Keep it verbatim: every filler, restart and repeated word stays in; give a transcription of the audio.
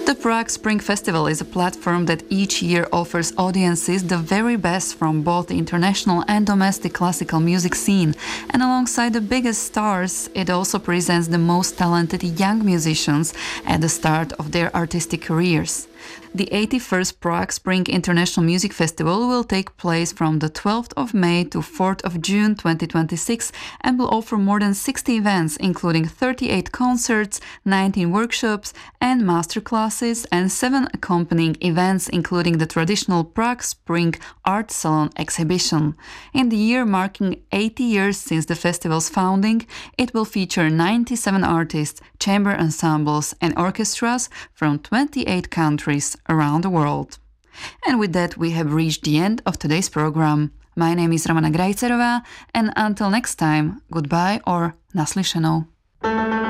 The Prague Spring Festival is a platform that each year offers audiences the very best from both the international and domestic classical music scene, and alongside the biggest stars, it also presents the most talented young musicians at the start of their artistic careers. The eighty-first Prague Spring International Music Festival will take place from the twelfth of May to fourth of June twenty twenty-six and will offer more than sixty events, including thirty-eight concerts, nineteen workshops and masterclasses, and seven accompanying events, including the traditional Prague Spring Art Salon exhibition. In the year marking eighty years since the festival's founding, it will feature ninety-seven artists, chamber ensembles and orchestras from twenty-eight countries around the world. And with that, we have reached the end of today's program. My name is Romana Grajcerová, and until next time, goodbye or naslyšenou.